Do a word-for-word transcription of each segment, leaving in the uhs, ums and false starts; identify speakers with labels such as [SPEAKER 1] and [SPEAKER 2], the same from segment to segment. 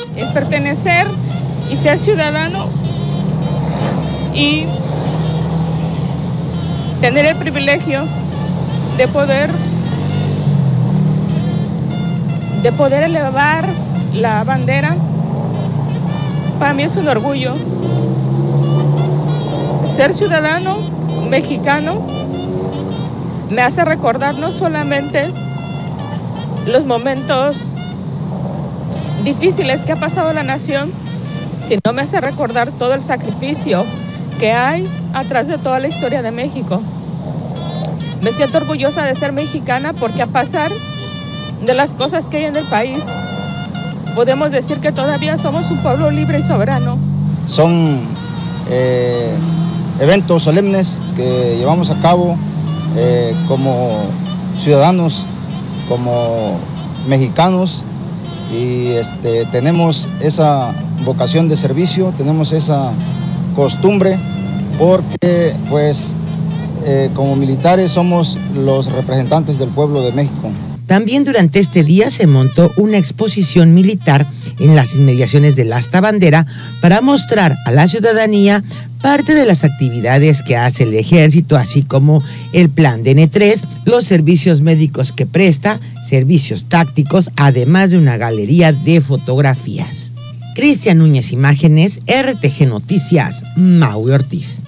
[SPEAKER 1] es pertenecer y ser ciudadano y tener el privilegio de poder, de poder elevar la bandera. Para mí es un orgullo ser ciudadano mexicano. Me hace recordar no solamente los momentos difíciles que ha pasado la nación, sino me hace recordar todo el sacrificio que hay atrás de toda la historia de México. Me siento orgullosa de ser mexicana porque a pesar de las cosas que hay en el país, podemos decir que todavía somos un pueblo libre y soberano.
[SPEAKER 2] Son eh, eventos solemnes que llevamos a cabo eh, como ciudadanos, como mexicanos, y este, tenemos esa vocación de servicio, tenemos esa costumbre, porque pues eh, como militares somos los representantes del pueblo de México.
[SPEAKER 3] También durante este día se montó una exposición militar en las inmediaciones del Asta Bandera para mostrar a la ciudadanía parte de las actividades que hace el ejército, así como el plan de N tres, los servicios médicos que presta, servicios tácticos, además de una galería de fotografías. Cristian Núñez Imágenes, R T G Noticias, Maui Ortiz.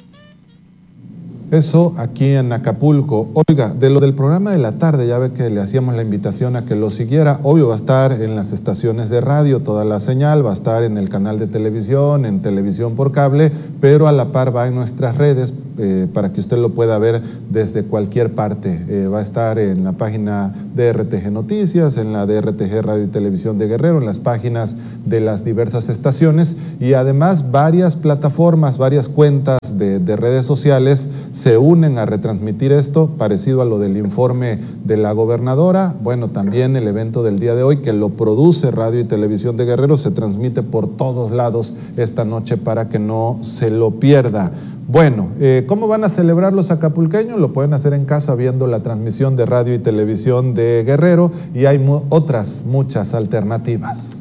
[SPEAKER 4] Eso aquí en Acapulco. Oiga, de lo del programa de la tarde, ya ve que le hacíamos la invitación a que lo siguiera. Obvio va a estar en las estaciones de radio, toda la señal, va a estar en el canal de televisión, en televisión por cable, pero a la par va en nuestras redes eh, para que usted lo pueda ver desde cualquier parte. Eh, va a estar en la página de R T G Noticias, en la de R T G Radio y Televisión de Guerrero, en las páginas de las diversas estaciones y además varias plataformas, varias cuentas de, de redes sociales se unen a retransmitir esto, parecido a lo del informe de la gobernadora. Bueno, también el evento del día de hoy, que lo produce Radio y Televisión de Guerrero, se transmite por todos lados esta noche para que no se lo pierda. Bueno, eh, ¿cómo van a celebrar los acapulqueños? Lo pueden hacer en casa viendo la transmisión de Radio y Televisión de Guerrero y hay mu- otras muchas alternativas.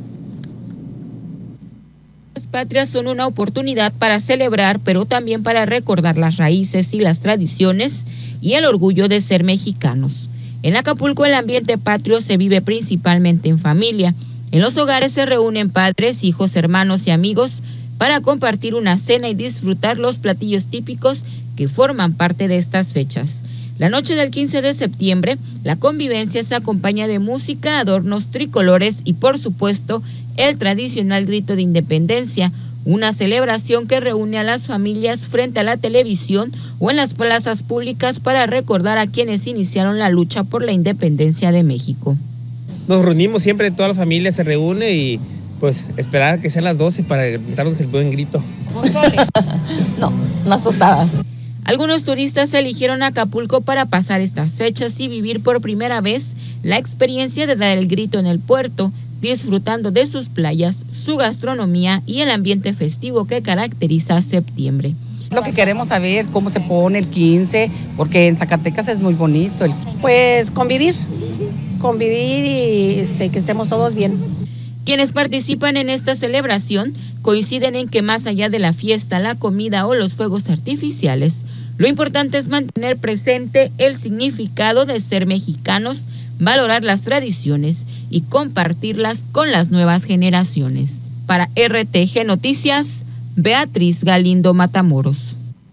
[SPEAKER 5] Patrias son una oportunidad para celebrar, pero también para recordar las raíces y las tradiciones y el orgullo de ser mexicanos. En Acapulco el ambiente patrio se vive principalmente en familia. En los hogares se reúnen padres, hijos, hermanos y amigos para compartir una cena y disfrutar los platillos típicos que forman parte de estas fechas. La noche del quince de septiembre, la convivencia se acompaña de música, adornos tricolores y, por supuesto, el tradicional grito de independencia, una celebración que reúne a las familias frente a la televisión o en las plazas públicas para recordar a quienes iniciaron la lucha por la independencia de México.
[SPEAKER 6] Nos reunimos siempre, toda la familia se reúne y pues esperar a que sean las doce para darnos el buen grito.
[SPEAKER 7] No, unas tostadas.
[SPEAKER 5] Algunos turistas eligieron Acapulco para pasar estas fechas y vivir por primera vez la experiencia de dar el grito en el puerto, disfrutando de sus playas, su gastronomía y el ambiente festivo que caracteriza a septiembre.
[SPEAKER 7] Es lo que queremos saber, cómo se pone el quince, porque en Zacatecas es muy bonito. El...
[SPEAKER 8] Pues convivir, convivir y este, que estemos todos bien.
[SPEAKER 5] Quienes participan en esta celebración coinciden en que más allá de la fiesta, la comida o los fuegos artificiales, lo importante es mantener presente el significado de ser mexicanos, valorar las tradiciones y compartirlas con las nuevas generaciones. Para R T G Noticias, Beatriz Galindo Matamoros.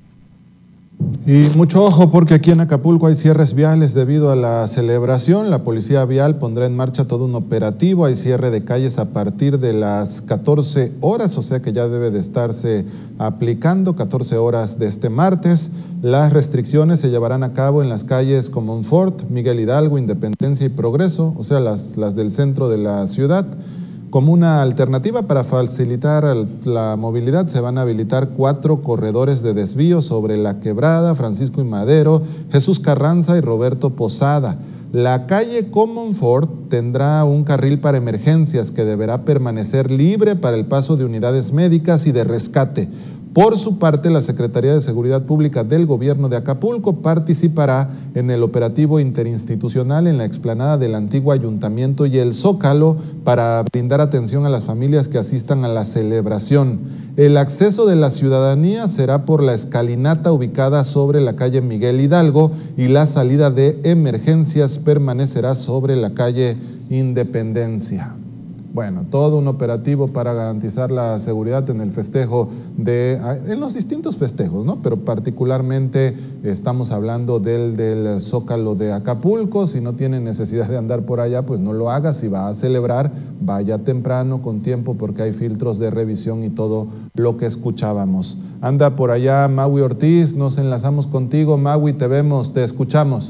[SPEAKER 4] Y mucho ojo porque aquí en Acapulco hay cierres viales debido a la celebración. La policía vial pondrá en marcha todo un operativo. Hay cierre de calles a partir de las catorce horas, o sea que ya debe de estarse aplicando catorce horas de este martes. Las restricciones se llevarán a cabo en las calles Comonfort, Miguel Hidalgo, Independencia y Progreso, o sea las, las del centro de la ciudad. Como una alternativa para facilitar la movilidad, se van a habilitar cuatro corredores de desvío sobre La Quebrada, Francisco y Madero, Jesús Carranza y Roberto Posada. La calle Comonfort tendrá un carril para emergencias que deberá permanecer libre para el paso de unidades médicas y de rescate. Por su parte, la Secretaría de Seguridad Pública del Gobierno de Acapulco participará en el operativo interinstitucional en la explanada del antiguo ayuntamiento y el Zócalo para brindar atención a las familias que asistan a la celebración. El acceso de la ciudadanía será por la escalinata ubicada sobre la calle Miguel Hidalgo y la salida de emergencias permanecerá sobre la calle Independencia. Bueno, todo un operativo para garantizar la seguridad en el festejo de, en los distintos festejos, ¿no? Pero particularmente estamos hablando del, del Zócalo de Acapulco. Si no tiene necesidad de andar por allá, pues no lo haga. Si va a celebrar, vaya temprano, con tiempo, porque hay filtros de revisión y todo lo que escuchábamos. Anda por allá Maui Ortiz, nos enlazamos contigo. Maui, te vemos, te escuchamos.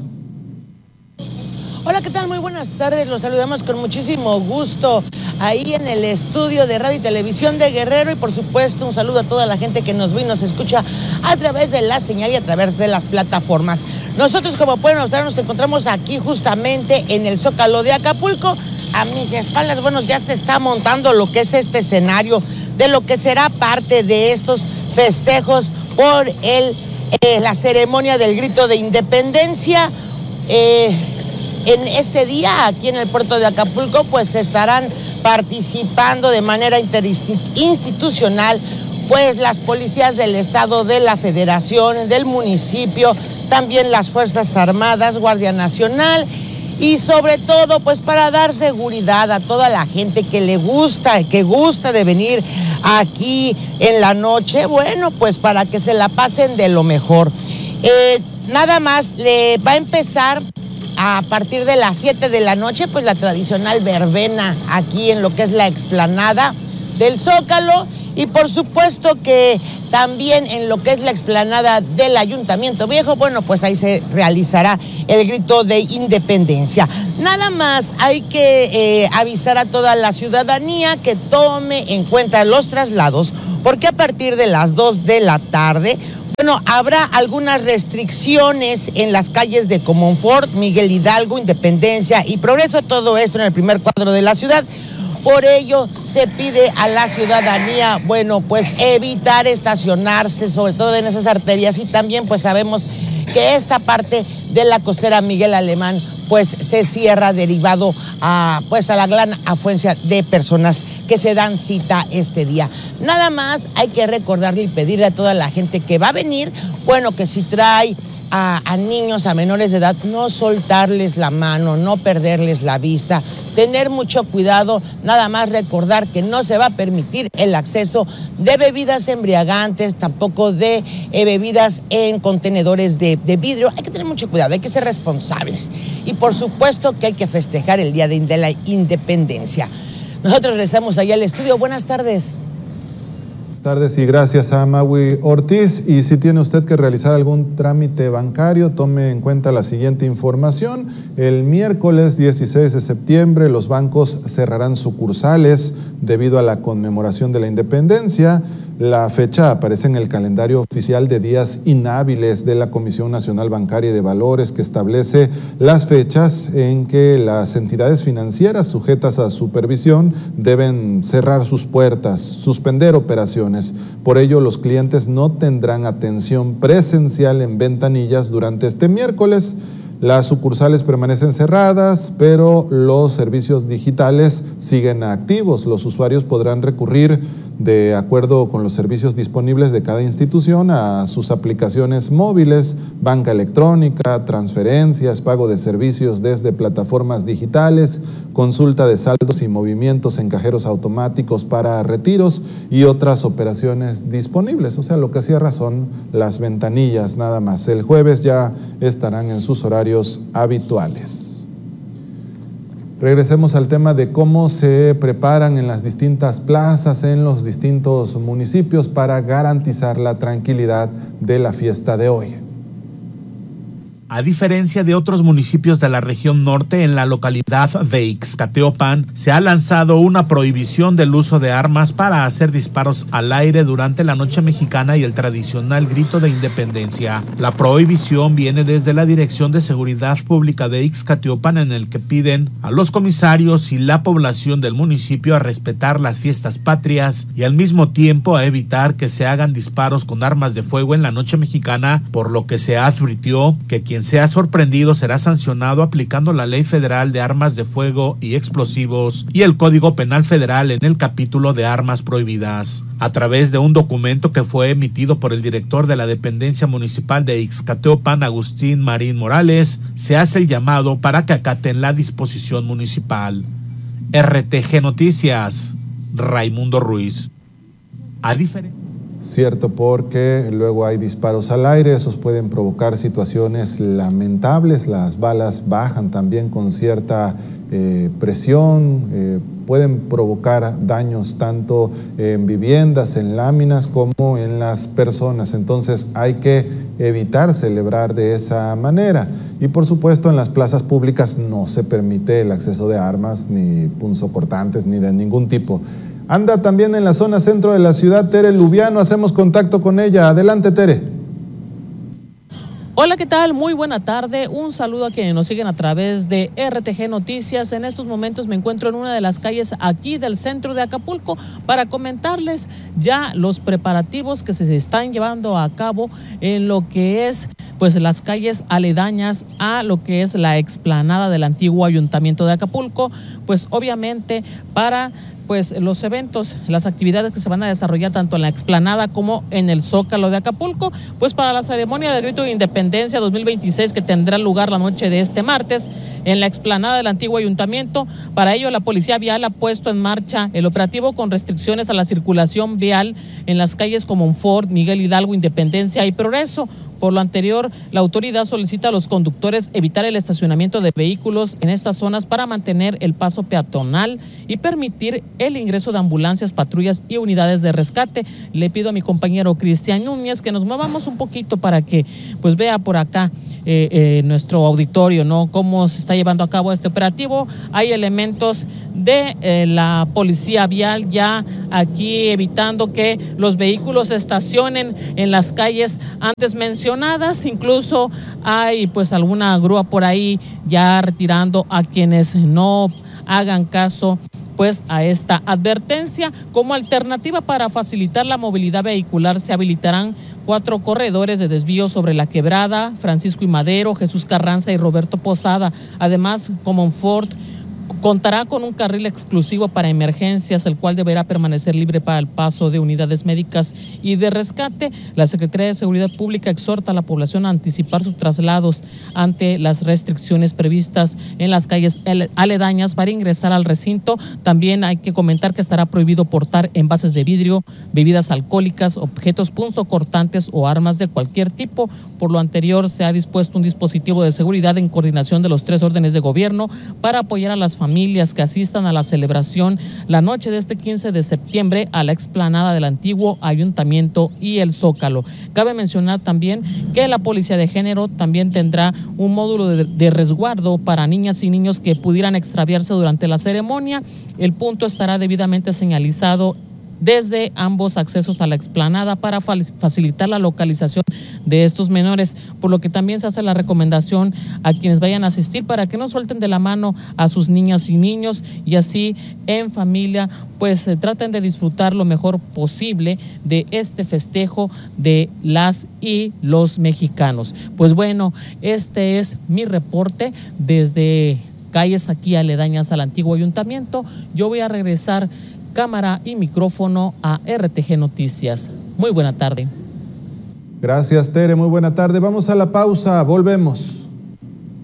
[SPEAKER 3] Hola, ¿qué tal? Muy buenas tardes, los saludamos con muchísimo gusto ahí en el estudio de Radio y Televisión de Guerrero y por supuesto un saludo a toda la gente que nos ve y nos escucha a través de la señal y a través de las plataformas. Nosotros, como pueden observar, nos encontramos aquí justamente en el Zócalo de Acapulco. A mis espaldas, bueno, ya se está montando lo que es este escenario de lo que será parte de estos festejos por el, eh, la ceremonia del grito de independencia. Eh, En este día, aquí en el puerto de Acapulco, pues estarán participando de manera interinstitucional, pues las policías del estado, de la federación, del municipio, también las Fuerzas Armadas, Guardia Nacional, y sobre todo, pues para dar seguridad a toda la gente que le gusta, que gusta de venir aquí en la noche, bueno, pues para que se la pasen de lo mejor. Eh, nada más, le va a empezar a partir de las siete de la noche, pues la tradicional verbena aquí en lo que es la explanada del Zócalo y por supuesto que también en lo que es la explanada del Ayuntamiento Viejo, bueno, pues ahí se realizará el grito de independencia. Nada más hay que eh, avisar a toda la ciudadanía que tome en cuenta los traslados, porque a partir de las dos de la tarde, bueno, habrá algunas restricciones en las calles de Comonfort, Miguel Hidalgo, Independencia y Progreso, todo esto en el primer cuadro de la ciudad. Por ello se pide a la ciudadanía, bueno, pues evitar estacionarse, sobre todo en esas arterias, y también pues sabemos que esta parte de la costera Miguel Alemán pues se cierra derivado a pues a la gran afluencia de personas que se dan cita este día. Nada más hay que recordarle y pedirle a toda la gente que va a venir, bueno, que si trae a, a niños, a menores de edad, no soltarles la mano, no perderles la vista, tener mucho cuidado, nada más recordar que no se va a permitir el acceso de bebidas embriagantes, tampoco de eh, bebidas en contenedores de, de vidrio. Hay que tener mucho cuidado, hay que ser responsables. Y por supuesto que hay que festejar el Día de la Independencia. Nosotros regresamos allá al estudio. Buenas tardes.
[SPEAKER 4] Buenas tardes y gracias a Maui Ortiz. Y si tiene usted que realizar algún trámite bancario, tome en cuenta la siguiente información. El miércoles dieciséis de septiembre los bancos cerrarán sucursales debido a la conmemoración de la independencia. La fecha aparece en el calendario oficial de días inhábiles de la Comisión Nacional Bancaria y de Valores, que establece las fechas en que las entidades financieras sujetas a supervisión deben cerrar sus puertas, suspender operaciones. Por ello, los clientes no tendrán atención presencial en ventanillas durante este miércoles. Las sucursales permanecen cerradas, pero los servicios digitales siguen activos. Los usuarios podrán recurrir, de acuerdo con los servicios disponibles de cada institución, a sus aplicaciones móviles, banca electrónica, transferencias, pago de servicios desde plataformas digitales, consulta de saldos y movimientos en cajeros automáticos para retiros y otras operaciones disponibles. O sea, lo que cierra son las ventanillas nada más. El jueves ya estarán en sus horarios habituales. Regresemos al tema de cómo se preparan en las distintas plazas, en los distintos municipios para garantizar la tranquilidad de la fiesta de hoy.
[SPEAKER 9] A diferencia de otros municipios de la región norte, en la localidad de Ixcateopan se ha lanzado una prohibición del uso de armas para hacer disparos al aire durante la Noche Mexicana y el tradicional grito de independencia. La prohibición viene desde la Dirección de Seguridad Pública de Ixcateopan, en el que piden a los comisarios y la población del municipio a respetar las fiestas patrias y al mismo tiempo a evitar que se hagan disparos con armas de fuego en la Noche Mexicana, por lo que se advirtió que quien sea sorprendido será sancionado aplicando la Ley Federal de Armas de Fuego y Explosivos y el Código Penal Federal en el capítulo de armas prohibidas. A través de un documento que fue emitido por el director de la dependencia municipal de Ixcateopan, Agustín Marín Morales, se hace el llamado para que acaten la disposición municipal. R T G Noticias, Raimundo Ruiz. A diferencia
[SPEAKER 4] Cierto, porque luego hay disparos al aire, esos pueden provocar situaciones lamentables, las balas bajan también con cierta eh, presión, eh, pueden provocar daños tanto en viviendas, en láminas, como en las personas. Entonces hay que evitar celebrar de esa manera. Y por supuesto en las plazas públicas no se permite el acceso de armas, ni punzocortantes, ni de ningún tipo. Anda también en la zona centro de la ciudad Tere Lubiano, hacemos contacto con ella. Adelante, Tere.
[SPEAKER 10] Hola, ¿qué tal? Muy buena tarde. Un saludo a quienes nos siguen a través de R T G Noticias. En estos momentos me encuentro en una de las calles aquí del centro de Acapulco para comentarles ya los preparativos que se están llevando a cabo en lo que es pues las calles aledañas a lo que es la explanada del antiguo Ayuntamiento de Acapulco, pues obviamente para pues los eventos, las actividades que se van a desarrollar tanto en la explanada como en el Zócalo de Acapulco, pues para la ceremonia de grito de independencia dos mil veintiséis que tendrá lugar la noche de este martes en la explanada del antiguo ayuntamiento. Para ello la Policía Vial ha puesto en marcha el operativo con restricciones a la circulación vial en las calles como Fort, Miguel Hidalgo, Independencia y Progreso. Por lo anterior, la autoridad solicita a los conductores evitar el estacionamiento de vehículos en estas zonas para mantener el paso peatonal y permitir el ingreso de ambulancias, patrullas y unidades de rescate. Le pido a mi compañero Cristian Núñez que nos movamos un poquito para que pues vea por acá eh, eh, nuestro auditorio, ¿no? Cómo se está llevando a cabo este operativo. Hay elementos de eh, la Policía Vial ya aquí evitando que los vehículos estacionen en las calles antes mencionadas. Incluso hay pues alguna grúa por ahí ya retirando a quienes no hagan caso pues a esta advertencia. Como alternativa para facilitar la movilidad vehicular se habilitarán cuatro corredores de desvío sobre la Quebrada, Francisco y Madero, Jesús Carranza y Roberto Posada. Además, Comonfort contará con un carril exclusivo para emergencias, el cual deberá permanecer libre para el paso de unidades médicas y de rescate. La Secretaría de Seguridad Pública exhorta a la población a anticipar sus traslados ante las restricciones previstas en las calles aledañas para ingresar al recinto. También hay que comentar que estará prohibido portar envases de vidrio, bebidas alcohólicas, objetos punzocortantes o armas de cualquier tipo. Por lo anterior, se ha dispuesto un dispositivo de seguridad en coordinación de los tres órdenes de gobierno para apoyar a las familias que asistan a la celebración la noche de este quince de septiembre a la explanada del antiguo ayuntamiento y el Zócalo. Cabe mencionar también que la Policía de Género también tendrá un módulo de, de resguardo para niñas y niños que pudieran extraviarse durante la ceremonia. El punto estará debidamente señalizado desde ambos accesos a la explanada para facilitar la localización de estos menores, por lo que también se hace la recomendación a quienes vayan a asistir para que no suelten de la mano a sus niñas y niños y así en familia pues eh, traten de disfrutar lo mejor posible de este festejo de las y los mexicanos. Pues bueno, este es mi reporte desde calles aquí aledañas al antiguo ayuntamiento. Yo voy a regresar cámara y micrófono a R T G Noticias. Muy buena tarde.
[SPEAKER 4] Gracias, Tere, muy buena tarde. Vamos a la pausa, volvemos.